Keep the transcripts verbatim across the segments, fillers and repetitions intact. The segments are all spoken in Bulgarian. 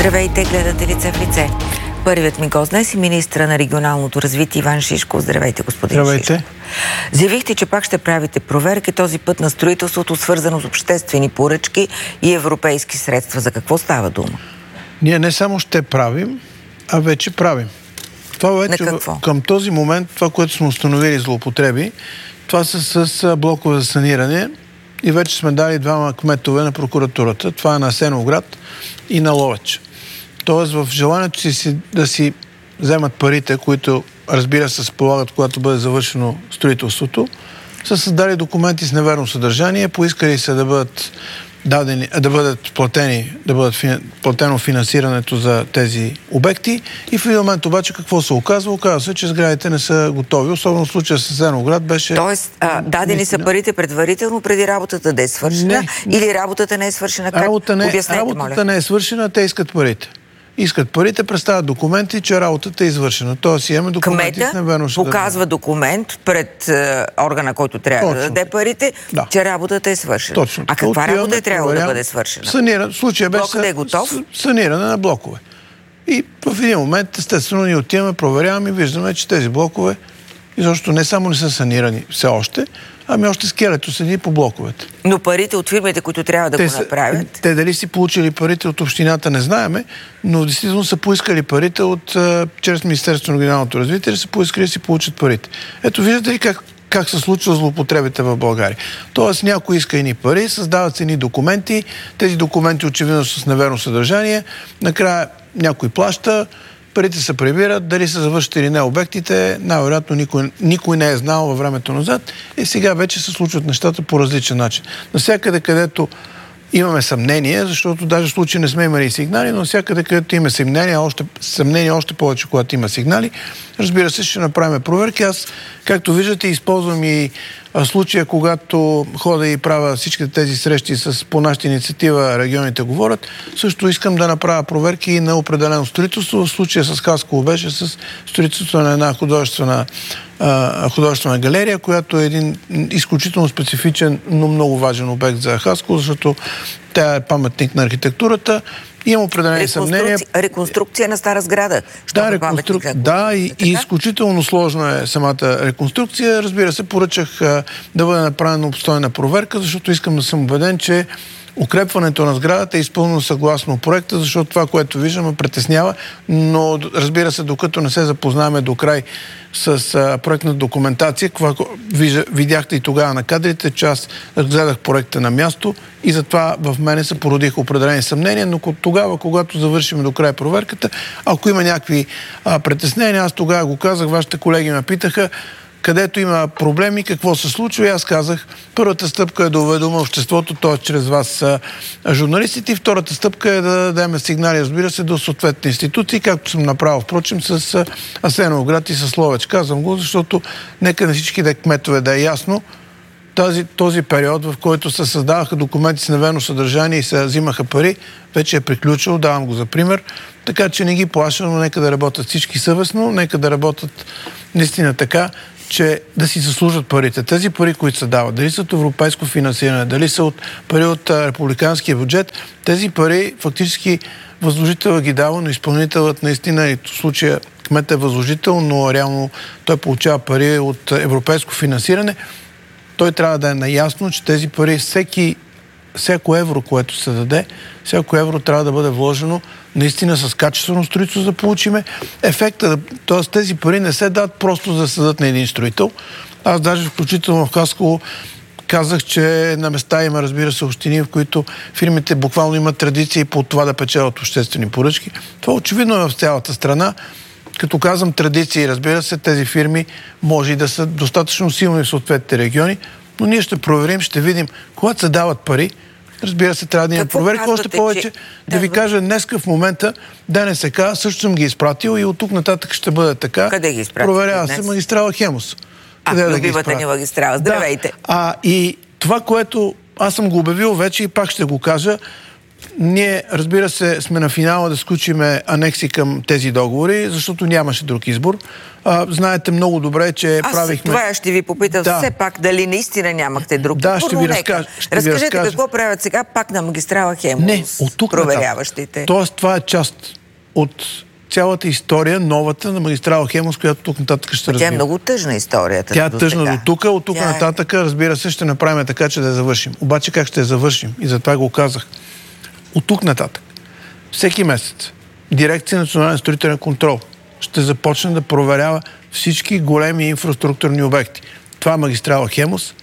Здравейте, гледате Лице в лице. Първият ми гост днес е министра на регионалното развитие Иван Шишков. Здравейте, господин Здравейте. Шишков. Заявихте, че пак ще правите проверки, този път на строителството, свързано с обществени поръчки и европейски средства. За какво става дума? Ние не само ще правим, а вече правим. Това вече към този момент, това, което сме установили злоупотреби, това са с блокове за саниране и вече сме дали двама кметове на прокуратурата. Това е на Асеновград и на Ловеч. Тоест в желанието си да си вземат парите, които, разбира се, се полагат, когато бъде завършено строителството, са създали документи с неверно съдържание, поискали се да бъдат дадени, да бъдат платени, да бъдат платено финансирането за тези обекти и в един момент обаче какво се оказва? Оказва се, че сградите не са готови. Особено в случая с Асеновград беше... Тоест, а, дадени наистина са парите предварително, преди работата да е свършена, не, или работата не е свършена? Как? Работа не, Обяснете, работата моля. не е свършена, те искат парите. Искат парите, представят документи, че работата е извършена. Тоест имаме документи Кмета с неверно съдържание. показва документ пред е, органа, който трябва Точно. да даде парите, да. че работата е свършена. Точно. А каква Отиваме, работа е трябвало проверям, да бъде свършена? Санира, в случая беше да е готов? саниране на блокове. И в един момент, естествено, ние отиваме, проверяваме и виждаме, че тези блокове изобщо не само не са санирани все още, ами още скелето седи по блоковете. Но парите от фирмите, които трябва да те го са, направят... Те дали си получили парите от общината, не знаеме, но действително са поискали парите от, чрез Министерството на регионалното развитие, са поискали да си получат парите. Ето виждате ли как, как се случва злоупотребите в България. Тоест някой иска едни пари, създават се едни документи, тези документи очевидно са с неверно съдържание, накрая някой плаща, парите се прибират, дали са завършат или не обектите, най-вероятно никой, никой не е знал във времето назад и сега вече се случват нещата по различен начин. Навсякъде, където имаме съмнение, защото даже в случай не сме имали сигнали, но навсякъде, където има съмнение, още, съмнение още повече, когато има сигнали, разбира се, ще направим проверки. Аз, както виждате, използвам и а, случая, когато хода и правя всичките тези срещи с по нашата инициатива Регионите говорят, също искам да направя проверки на определено строителство. В случая с Хасково беше с строителство на една художествена художествена галерия, която е един изключително специфичен, но много важен обект за Хасково, защото тя е паметник на архитектурата. Имам определени съмнения. Реконструкция на стара сграда. Да, реконструк... да и, и изключително сложна е самата реконструкция. Разбира се, поръчах а, да бъде направена обстойна проверка, защото искам да съм убеден, че укрепването на сградата е изпълнено съгласно проекта, защото това, което виждам, ме притеснява, но разбира се, докато не се запознаваме до край с а, проектна документация, това видяхте и тогава на кадрите, че аз разгледах проекта на място и затова в мене се породиха определени съмнения, но тогава, когато завършим до край проверката, ако има някакви а, притеснения, аз тогава го казах, вашите колеги ме питаха, където има проблеми, какво се случва. И аз казах, първата стъпка е да уведома обществото, т.е. чрез вас а, журналистите, и втората стъпка е да дадем сигнали, разбира се, до съответни институции, както съм направил, впрочем, с а, Асеновград и с Ловеч. Казвам го, защото нека на всички да кметове да е ясно, този, този период, в който се създаваха документи с неверно съдържание и се взимаха пари, вече е приключил, давам го за пример. Така че не ги плаша, но нека да работят всички съвестно, нека да работят наистина така, че да си заслужат парите. Тези пари, които се дават, дали са от европейско финансиране, дали са от пари от а, републиканския бюджет, тези пари фактически възложителът ги дава, но изпълнителът наистина, и в случая кмет е възложител, но реално той получава пари от европейско финансиране. Той трябва да е наясно, че тези пари, всеки, всяко евро, което се даде, всяко евро трябва да бъде вложено наистина с качествено строителство, за да получиме ефекта. Т.е. тези пари не се дадат просто за да съдат на един строител. Аз даже включително в Хасково казах, че на места има, разбира се, общини, в които фирмите буквално имат традиции по това да печелят обществени поръчки. Това очевидно е в цялата страна. Като казвам традиции, разбира се, тези фирми може и да са достатъчно силни в съответните региони, но ние ще проверим, ще видим, когато се дават пари, разбира се, трябва да има проверка. Още повече, че... да ви кажа, днеска в момента ДНСК също съм ги изпратил и от тук нататък ще бъде така. Къде ги изпратил? Проверява се магистрала Хемус. А, да любимата ни магистрала. Здравейте. Да. А, и това, което аз съм го обявил вече и пак ще го кажа, Ние, разбира се, сме на финала да сключиме анекси към тези договори, защото нямаше друг избор. А, знаете много добре, че Аз правихме... това ще ви попитам да. все пак дали наистина нямахте друг да, избор. Ще ви разкажа, ще Разкажете ви разкажа. какво правят сега пак на магистрала Хемус. Не, от тук проверяващите. Нататък. Тоест, това е част от цялата история, новата на магистрала Хемус, която тук нататък ще се развива. Тя е много тъжна историята. Тя е тъжна до тук, от тук Тя нататък, разбира се, ще направим така, че да я завършим. Обаче как ще я завършим? И затова го казах. От тук нататък, всеки месец, Дирекция национален строителен контрол ще започне да проверява всички големи инфраструктурни обекти. Това е магистрала Хемус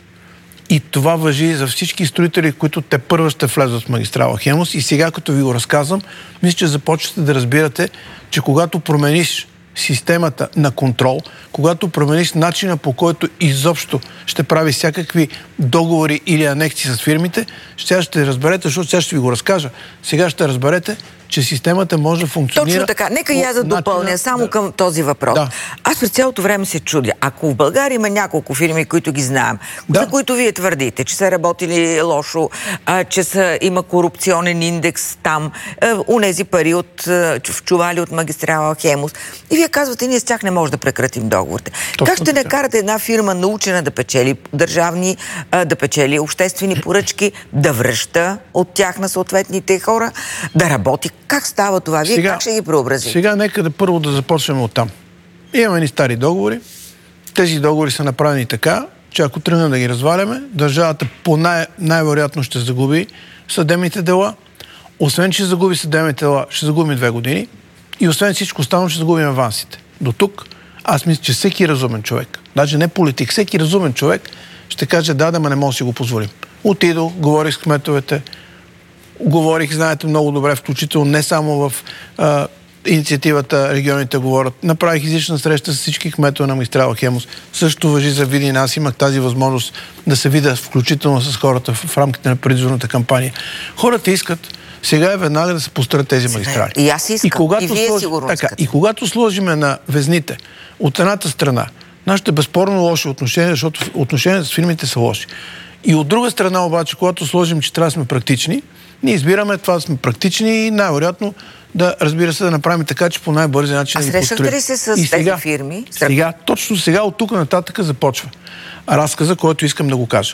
и това важи за всички строители, които те първо ще влезат в магистрала Хемус. И сега, като ви го разказвам, мисля, че започвате да разбирате, че когато промениш системата на контрол, когато промениш начина, по който изобщо ще прави всякакви договори или анекси с фирмите, ще ще разберете, защото сега ще ви го разкажа. Сега ще разберете, че системата може да функционира... Точно така. Нека и аз да допълня начина... само да. към този въпрос. Да. Аз през цялото време се чудя. Ако в България има няколко фирми, които ги знаем, да. за които вие твърдите, че са работили лошо, а, че са, има корупционен индекс там, а, унези пари от, а, в чували от магистрала Хемус, и вие казвате, ние с тях не може да прекратим договорите. Точно как ще накарате една фирма научена да печели държавни, а, да печели обществени поръчки, да връща от тях на съответните хора, да работи? Как става това? Вие сега, как ще ги преобразите? Сега нека да първо да започнем от там. Имаме ни стари договори. Тези договори са направени така, че ако тръгнем да ги разваляме, държавата по най- най-вероятно ще загуби съдебните дела. Освен, че загуби съдебните дела, ще загубим две години. И освен всичко останало, ще загубим авансите. До тук, аз мисля, че всеки разумен човек, даже не политик, всеки разумен човек ще каже, да, да, ма не може да си го позволим. Отидох, говорих с кметовете, говорих, знаете много добре, включително не само в а, инициативата Регионите говорят. Направих излична среща с всички кметове на магистрала Хемус. Също важи за Видин. Аз имах тази възможност да се видя включително с хората в, в рамките на предизборната кампания. Хората искат сега е веднага да се построят тези магистрали. И аз искам. И, когато и вие слож... сигурно така, и когато сложиме на везните от едната страна нашите безспорно лоши отношения, защото отношенията с фирмите са лоши. И от друга страна обаче, когато сложим, че трябва да сме практични, ние избираме това да сме практични и най-вероятно да, разбира се, да направим така, че по най-бързи начин а да ги построим. А срещате ли се с и сега, тези фирми? Сега, точно сега, от тук нататък започва разказа, който искам да го кажа.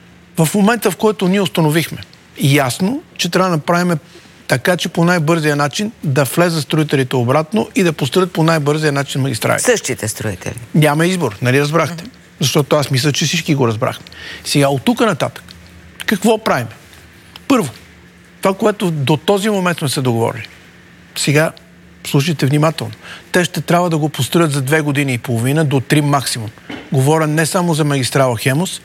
В момента, в който ние установихме ясно, че трябва да направим така, че по най-бързия начин да влезат строителите обратно и да построят по най-бързия начин магистрали. Същите строители. Няма избор, нали разбрахте? Mm-hmm. Защото аз мисля, че всички го разбрахме. Сега, от тук нататък, какво правим? Първо, това, което до този момент сме се договорили. Сега, слушайте внимателно. Те ще трябва да го построят за две години и половина, до три максимум. Говоря не само за магистрала Хемус,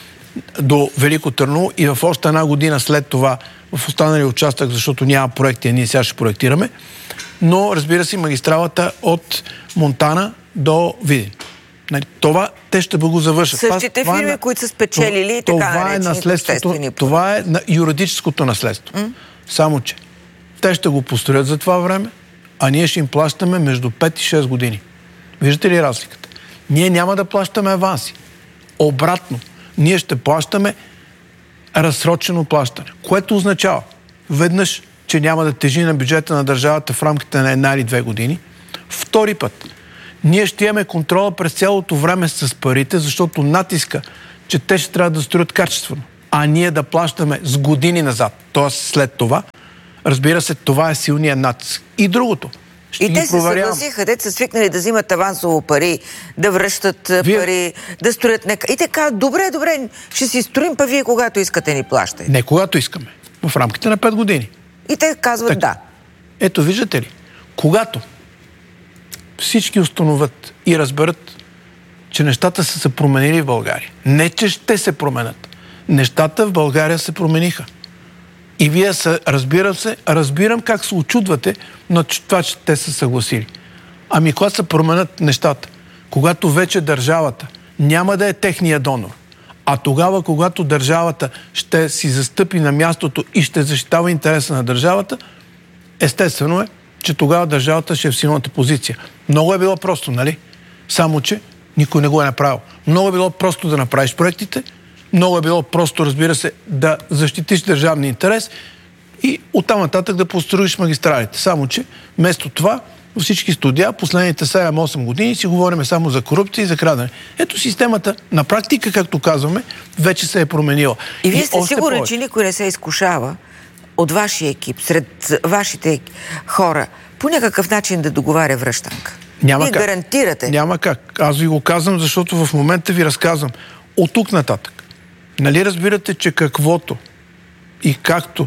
до Велико Търново и в още една година след това в останали участък, защото няма проекти, а ние сега ще проектираме, но разбира се магистралата от Монтана до Видин. Това те ще го завършат. Същите това, фирми, това, които са спечелили и така това е наследството, това е на юридическото наследство. Mm? Само, че те ще го построят за това време, а ние ще им плащаме между пет и шест години. Виждате ли разликата? Ние няма да плащаме аванси. Обратно, ние ще плащаме разсрочено плащане, което означава веднъж, че няма да тежи на бюджета на държавата в рамките на една или две години. Втори път, ние ще имаме контрола през цялото време с парите, защото натиска, че те ще трябва да строят качествено, а ние да плащаме с години назад, т.е. след това. Разбира се, това е силният натиск. И другото. Ще и те се съгласиха, те са свикнали да взимат авансово пари, да връщат вие... пари, да строят нека. И така, добре, добре, ще си строим, па вие когато искате ни плащайте. Не когато искаме. В рамките на пет години. И те казват так. да. Ето, виждате ли, когато всички установят и разберат, че нещата са се променили в България. Не, че ще се променят. Нещата в България се промениха. И вие, са, разбира се, разбирам как се очудвате на това, че те са съгласили. Ами когато се променят нещата, когато вече държавата няма да е техния донор, а тогава, когато държавата ще си застъпи на мястото и ще защитава интереса на държавата, естествено е, че тогава държавата ще е в силната позиция. Много е било просто, нали? Само, че никой не го е направил. Много е било просто да направиш проектите, много е било просто, разбира се, да защитиш държавния интерес и оттам нататък да построиш магистралите. Само че вместо това във всички студия последните седем-осем години си говорим само за корупция и за крадене. Ето системата на практика, както казваме, вече се е променила. И вие сте сигурни, че никой не се изкушава от вашия екип, сред вашите хора, по някакъв начин да договаря връщанка? Няма Вие как. гарантирате. Няма как. Аз ви го казвам, защото в момента ви разказвам. От тук нататък. Нали разбирате, че каквото и както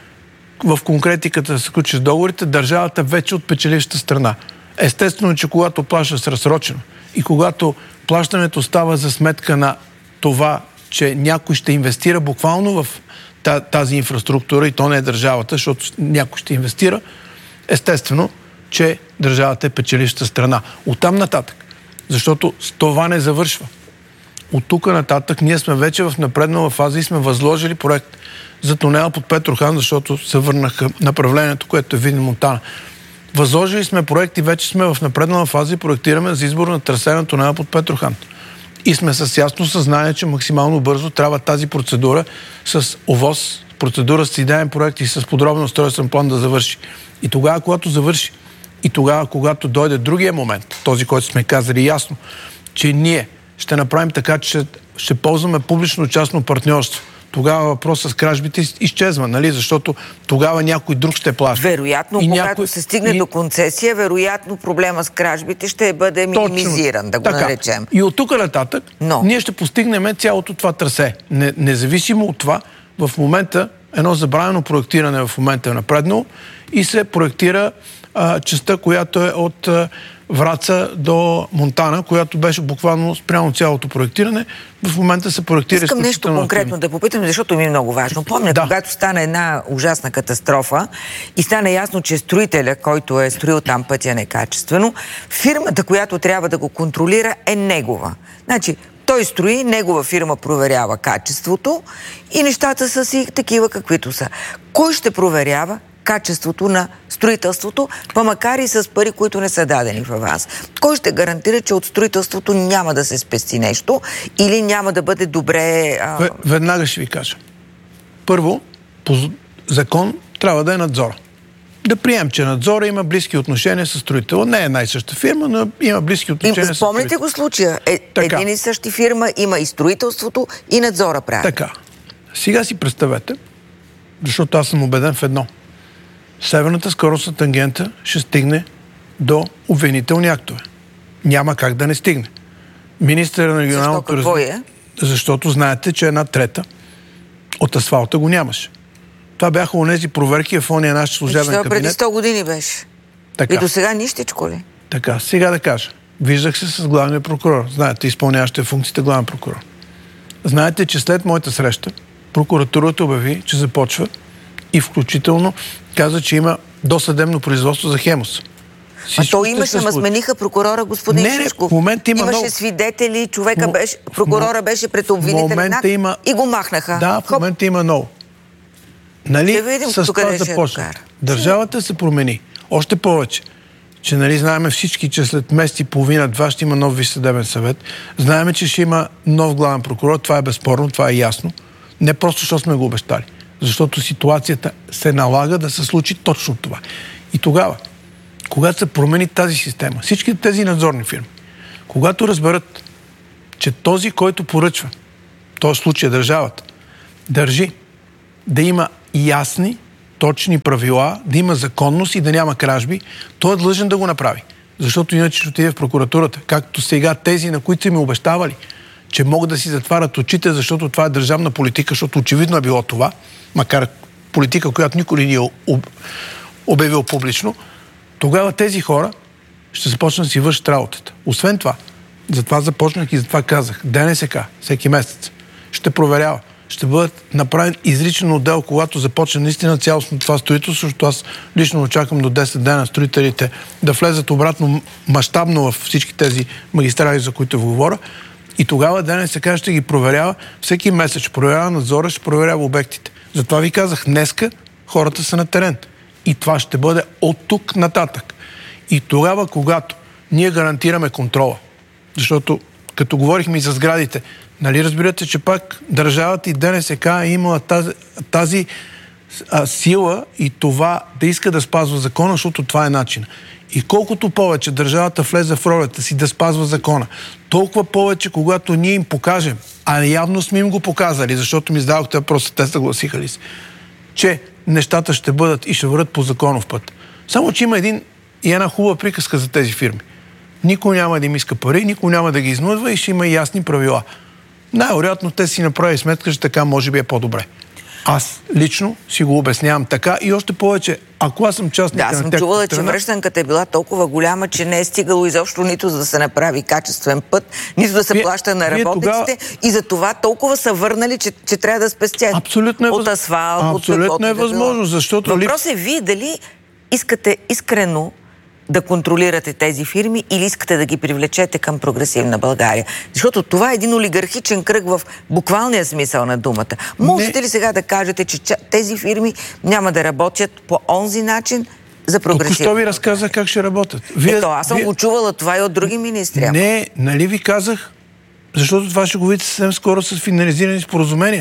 в конкретиката да се включи с договорите, държавата вече от печелившата страна. Естествено, че когато плащаш разсрочено и когато плащането става за сметка на това, че някой ще инвестира буквално в тази инфраструктура и то не е държавата, защото някой ще инвестира, естествено, че държавата е печелившата страна. Оттам нататък. Защото с това не завършва. От тук нататък ние сме вече в напреднала фаза и сме възложили проект за тунела под Петрохан, защото се върнаха направлението, което е Видин Монтана. Възложили сме проект и вече сме в напреднала фаза и проектираме за избор на трасе на тунела под Петрохан. И сме с ясно съзнание, че максимално бързо трябва тази процедура с ОВОС, процедура с идеен проект и с подробен устройствен план да завърши. И тогава, когато завърши, и тогава, когато дойде другия момент, този, който сме казали ясно, че ние ще направим така, че ще, ще ползваме публично-частно партньорство. Тогава въпросът с кражбите изчезва, нали? Защото тогава някой друг ще плаща. Вероятно, и когато някой... се стигне и... до концесия, вероятно проблема с кражбите ще бъде минимизиран, да го така наречем. И от тук нататък Но... ние ще постигнем цялото това трасе. Не, независимо от това, в момента едно забравено проектиране в момента е напреднало и се проектира а, частта, която е от а, Враца до Монтана, която беше буквално спрямо цялото проектиране. В момента се проектира... Искам нещо конкретно да попитам, защото ми е много важно. Помня, да. когато стана една ужасна катастрофа и стана ясно, че строителя, който е строил там пътя некачествено, фирмата, която трябва да го контролира, е негова. Значи, той строи, негова фирма проверява качеството и нещата са си такива, каквито са. Кой ще проверява качеството на строителството, па макар и с пари, които не са дадени във вас? Кой ще гарантира, че от строителството няма да се спести нещо или няма да бъде добре... А... Веднага ще ви кажа. Първо, по закон трябва да е надзора. Да прием, че надзора има близки отношения с строителя. Не е най-съща фирма, но има близки отношения с строителя. Спомните го случая. Е, един и същи фирма има и строителството, и надзора прави. Така. Сега си представете, защото аз съм убеден в едно. Северната скоростна тангента ще стигне до обвинителни актове. Няма как да не стигне. Министър на регионалното развитие... Е? Защото знаете, че една трета от асфалта го нямаше. Това бяха онези проверки в ония наш служебен кабинет. Преди сто години беше. Така. И до сега нищичко ли? Така, сега да кажа. Виждах се с главния прокурор. Знаете, изпълняващия функциите главен прокурор. Знаете, че след моята среща прокуратурата обяви, че започва и включително каза, че има досъдебно производство за Хемус. А то имаше, ма смениха прокурора господин не, Шишков. В момента има Имаше много... свидетели, човека беше, прокурора беше пред обвинителен акт има... и го махнаха. Да, в момента Хоп. има много. Нали, да видим, с това започна. Държавата се промени. Още повече, че нали знаем всички, че след месец и половина-два ще има нов Висш съдебен съвет. Знаем, че ще има нов главен прокурор. Това е безспорно, това е ясно. Не просто, защото сме го обещали. Защото ситуацията се налага да се случи точно това. И тогава, когато се промени тази система, всички тези надзорни фирми, когато разберат, че този, който поръчва, в този случай държавата, държи да има ясни, точни правила, да има законност и да няма кражби, той е длъжен да го направи. Защото иначе ще отиде в прокуратурата. Както сега тези, на които са ми обещавали, че могат да си затварят очите, защото това е държавна политика, защото очевидно е било това, макар политика, която никой не е обявил публично, тогава тези хора ще започнат да си вършат работата. Освен това, затова започнах и затова казах, ДНСК всеки месец ще проверява, ще бъдат направен изричен отдел, когато започне наистина цялостно това строителство, защото аз лично очаквам до десет дена строителите да влезат обратно мащабно във всички тези магистрали, за които говоря. И тогава ДНСК ще ги проверява всеки месец, ще проверява надзора, ще проверява обектите. Затова ви казах, днеска хората са на терен. И това ще бъде от тук нататък. И тогава, когато ние гарантираме контрола, защото като говорихме и за сградите, нали разбирате, че пак държавата и ДНСК е имала тази, тази а, сила и това да иска да спазва закона, защото това е начин. И колкото повече държавата влезе в ролята си да спазва закона, толкова повече, когато ние им покажем, а явно сме им го показали, защото ми зададохте въпроса, те съгласиха ли се, че нещата ще бъдат и ще върват по законов път. Само, че има един и една хубава приказка за тези фирми. Никой няма да им иска пари, никой няма да ги изнудва и ще има ясни правила. Най-вероятно те си направи сметка, че така може би е по-добре. Аз лично си го обяснявам така и още повече, ако аз съм частник да, на съм тях чувала, страна... че връщанката е била толкова голяма, че не е стигало изобщо нито за да се направи качествен път, нито да се вие, плаща на работниците тогава... и за това толкова са върнали, че, че трябва да спестят. Абсолютно е, от асфалт, абсолютно от е възможно, защото... Въпрос е вие дали искате искрено да контролирате тези фирми или искате да ги привлечете към прогресивна България. Защото това е един олигархичен кръг в буквалния смисъл на думата. Можете ли сега да кажете, че тези фирми няма да работят по онзи начин за прогресивна? Току-що ви разказах как ще работят. Вие, Ето, аз съм вие... го чувала това и от други министри. Не, нали ви казах, защото това ще го видите съвсем скоро с финализирани споразумения.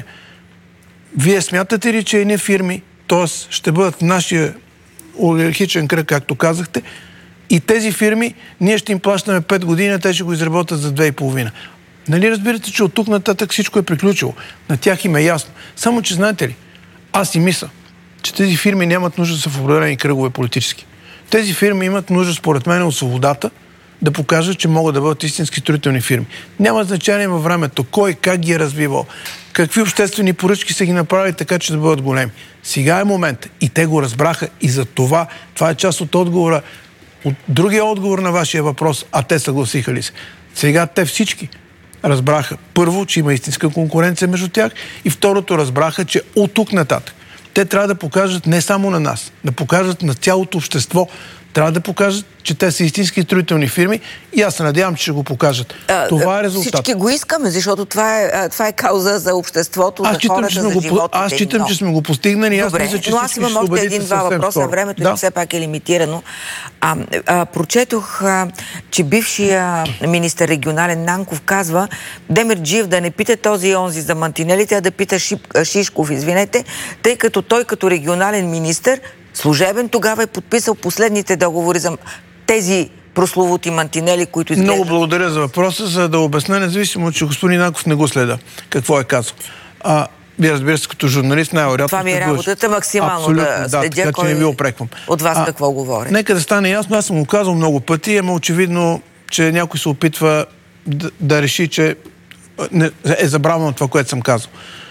Вие смятате ли, че едни фирми, т.е. ще бъдат в нашия олигархичен кръг, както казахте, и тези фирми, ние ще им плащаме пет години, а те ще го изработят за две и половина. Нали разбирате, че от тук нататък всичко е приключило? На тях им е ясно. Само, че знаете ли, аз си мисля, че тези фирми нямат нужда да са в определени кръгове политически. Тези фирми имат нужда, според мен, от свободата да покажат, че могат да бъдат истински строителни фирми. Няма значение във времето кой, как ги е развивал, какви обществени поръчки са ги направили така, че да бъдат големи. Сега е момент и те го разбраха и за това, това е част от отговора, от другия отговор на вашия въпрос, а те съгласиха ли се. Сега те всички разбраха първо, че има истинска конкуренция между тях и второто разбраха, че от тук нататък те трябва да покажат не само на нас, да покажат на цялото общество, трябва да покажат, че те са истински строителни фирми и аз се надявам, че ще го покажат. А, това е резултат. Всички го искаме, защото това е, това е кауза за обществото, аз за читам, хората, за го, животите. Аз считам, но... че сме го постигнали. Добре, аз мисля, че но аз имам още един-два въпроса. Скоро. Времето да. ни все пак е лимитирано. А, а, прочетох, а, че бившия министър регионален Нанков казва Демерджиев да не пита този и онзи за мантинелите, а да пита Шип, Шишков, извинете, тъй като той като регионален министър служебен тогава е подписал последните договори за тези прословути мантинели, които изглеждат. Много благодаря за въпроса, за да обясня, независимо, че господин Нанков не го следа. Какво е казал? А, вие разбира се, като журналист, най-вероятно... Това ми е работата максимално абсолютно, да следя, да, така, кой че не ви опреквам. От вас а, какво говори. Нека да стане ясно, аз съм го казал много пъти, ама очевидно, че някой се опитва да, да реши, че е забравено това, което съм казал.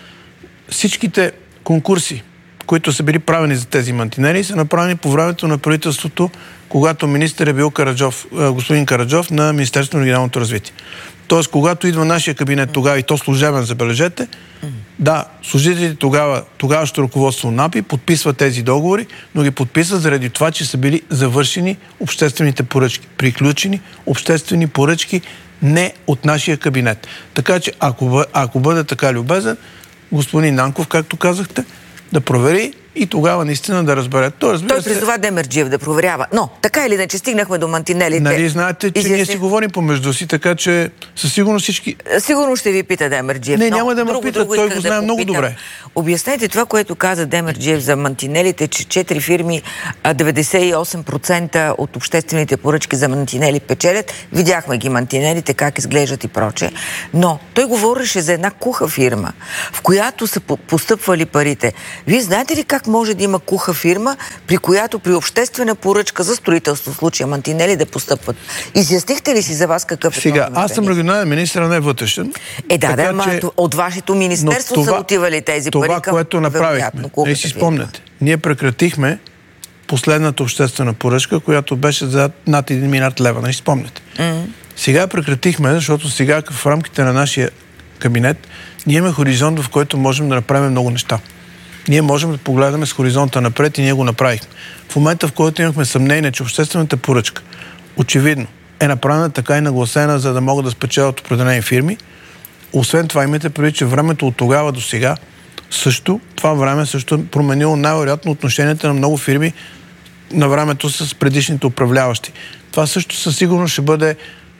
Всичките конкурси, които са били правени за тези мантинели, са направени по времето на правителството, когато министър е бил Караджов, господин Караджов на Министерството на регионалното развитие. Тоест, когато идва нашия кабинет тогава и то служебен, забележете, mm-hmm. да, служителите тогава, тогаващо ръководство на НАПИ подписва тези договори, но ги подписва заради това, че са били завършени обществените поръчки. Приключени обществени поръчки не от нашия кабинет. Така че, ако, ако бъде така любезен, господин Нанков, както казахте, да провери и тогава наистина да разбере. Той, Той призова се... Демерджиев да проверява. Но, така или иначе, стигнахме до мантинелите. Нали знаете, че Изясни... ние си говорим помежду си, така че със сигурност всички... Сигурно ще ви пита Демерджиев. Не, няма да ме пита, той го знае да много добре. Обяснете това, което каза Демерджиев за мантинелите, че четири фирми, деветдесет и осем процента от обществените поръчки за мантинели печелят. Видяхме ги мантинелите, как изглеждат и проче. Но той говореше за една куха фирма, в която са постъпвали парите. Вие знаете ли как може да има куха фирма, при която при обществена поръчка за строителство, в случая мантинели, да постъпват? Изяснихте ли си за вас какъв е това? Сега, аз съм регионален министър, а не вътрешен. Е, да, да, ама че... от вашето министерство това, са отивали тези това, пари към... Това, което направихме, не си спомняте, ние прекратихме последната обществена поръчка, която беше за над един милиард лева, не си спомняте. Mm-hmm. Сега прекратихме, защото сега в рамките на нашия кабинет ние имаме хоризонт, в който можем да направим много неща. Ние можем да погледаме с хоризонта напред и ние го направихме. В момента, в който имахме съмнение, че обществената поръчка очевидно е направена така и нагласена, за да могат да спечелят определени фирми, освен това имате предвид, че времето от тогава до сега също, това време също е променило най-вероятно отношенията на много фирми на времето с предишните управляващи. Това също със сигурност ще бъде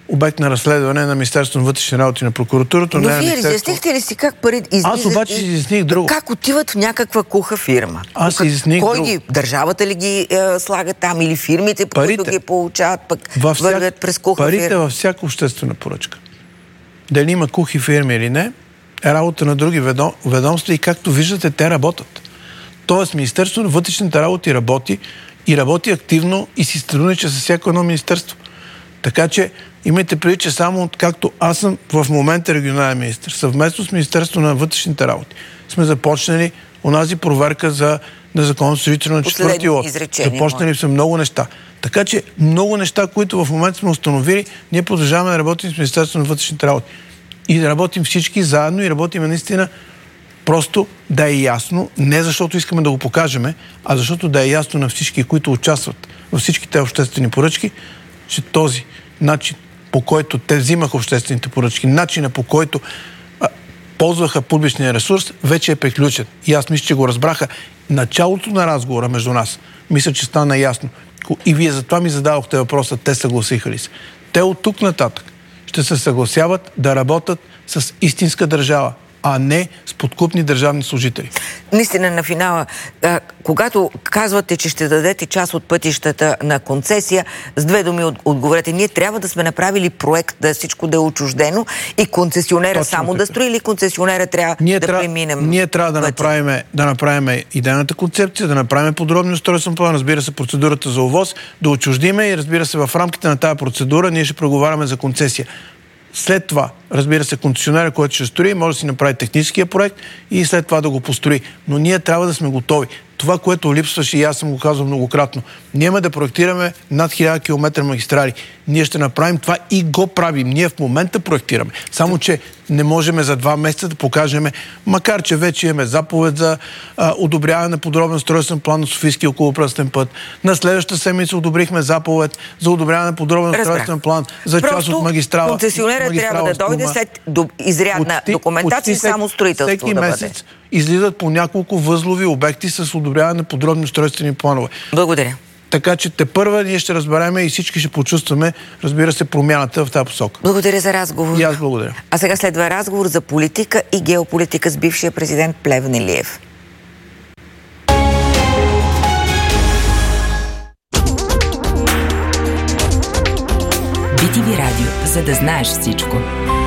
обект на разследване на Министерството на вътрешни работи, на прокуратурата. Но не вие Министерство... изяснихте ли си как пари излизат? Аз обаче си изясних друго. Как отиват в някаква куха фирма? Аз си изясних Кой друго. ги? Държавата ли ги е, слага там или фирмите, по които ги получават, пък във всяк... вървят през куха парите фирма? във всяка обществена поръчка. Дали има кухи фирми или не, е работа на други ведом... ведомства и както виждате, те работят. Тоест, Министерството на вътрешните работи работи и работи активно и си сътрудничи с всяко едно министерство. Така че имайте предвид, че само както аз съм в момента регионален министър, съвместно с Министерството на вътрешните работи, сме започнали онази проверка за незаконно строителство на четвърти лот. Започнали са много неща. Така че много неща, които в момента сме установили, ние продължаваме да работим с Министерството на вътрешните работи. И да работим всички заедно и работим наистина просто да е ясно, не защото искаме да го покажем, а защото да е ясно на всички, които участват във всичките обществени поръчки, че този начин, по който те взимаха обществените поръчки, начина по който а, ползваха публичния ресурс, вече е приключен. И аз мисля, че го разбраха. Началото на разговора между нас, мисля, че стана ясно. И вие затова ми зададохте въпроса, те съгласиха ли се. Те от тук нататък ще се съгласяват да работят с истинска държава, а не с подкупни държавни служители. Наистина, на финала, а, когато казвате, че ще дадете част от пътищата на концесия, с две думи от, отговорете, ние трябва да сме направили проект, да всичко да е отчуждено и концесионера точно само така да строи, или концесионера трябва ние да тря... преминем? Ние трябва да направим, да направим идейната концепция, да направим подробни устройствен план, разбира се, процедурата за ОВОС, да отчуждиме и разбира се, в рамките на тази процедура ние ще преговаряме за концесия. След това, разбира се, концесионера, който ще строи, може да си направи техническия проект и след това да го построи. Но ние трябва да сме готови. Това, което липсваше, и аз съм го казал многократно, ние имаме да проектираме над хиляда километра магистрали. Ние ще направим това и го правим. Ние в момента проектираме. Само, че не можем за два месеца да покажем, макар че вече имаме заповед за а, одобряване на подробен устройствен план на Софийския околопръстен път. На следващата седмица одобрихме заповед за одобряване на подробен устройствен план за Просто част от магистрала. Концесионера трябва да дойде след до, изрядна почти, документация и само строителство всеки да бъде. Месец излизат по няколко възлови обекти с одобряване на подробни устройствени планове. Благодаря. Така че те първа ние ще разбереме и всички ще почувстваме, разбира се, промяната в тази посока. Благодаря за разговор. И аз благодаря. А сега следва разговор за политика и геополитика с бившия президент Плевнелиев. би ти ви радио, за да знаеш всичко.